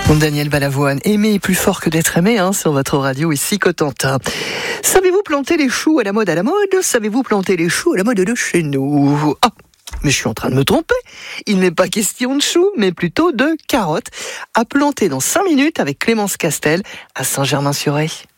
Daniel Balavoine, aimer est plus fort que d'être aimé, sur votre radio ici Cotentin. Savez-vous planter les choux à la mode? Savez-vous planter les choux à la mode de chez nous? Ah, mais je suis en train de me tromper. Il n'est pas question de choux, mais plutôt de carottes, à planter dans 5 minutes avec Clémence Castel à Saint-Germain-sur-Aie.